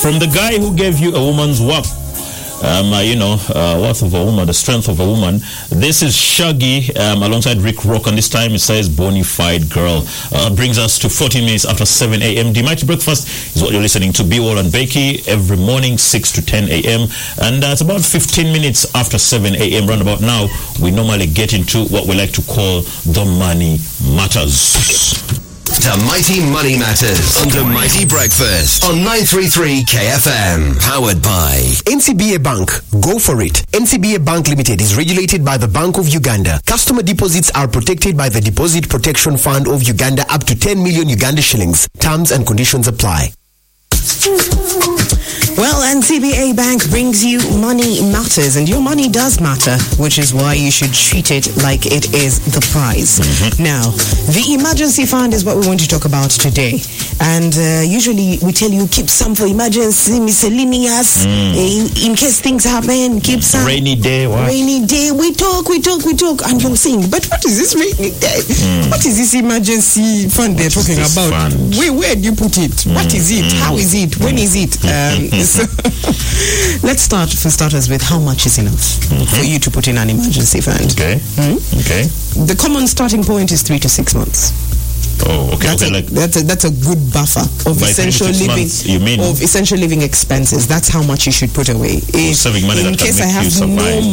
From the guy who gave you a woman's worth. Worth of a woman, the strength of a woman. This is Shaggy alongside Rick Rock, and this time it says Bonafide Girl. Brings us to 14 minutes after 7 a.m. The Mighty Breakfast is what you're listening to. Be-Wall and Becky every morning 6 to 10 a.m. And it's about 15 minutes after 7 a.m. Round about now, we normally get into what we like to call the Money Matters. The Mighty Money Matters on the Mighty Breakfast on 933 KFM. Powered by NCBA Bank. Go for it. NCBA Bank Limited is regulated by the Bank of Uganda. Customer deposits are protected by the Deposit Protection Fund of Uganda up to 10 million Uganda shillings. Terms and conditions apply. Well, NCBA Bank brings you Money Matters, and your money does matter, which is why you should treat it like it is the prize. Now, the emergency fund is what we want to talk about today. And usually we tell you keep some for emergency, miscellaneous, in case things happen, keep some. Rainy day, what? Rainy day, we talk, and you're saying, but what is this rainy day? What is this emergency fund they're talking about? Where do you put it? What is it? How is it? When is it? So let's start, for starters, with how much is enough for you to put in an emergency fund. Okay. Okay. The common starting point is 3 to 6 months. Oh, okay. That's a good buffer of essential living. Months, you mean? Of essential living expenses. That's how much you should put away. Saving money in that case can make I have you survive. no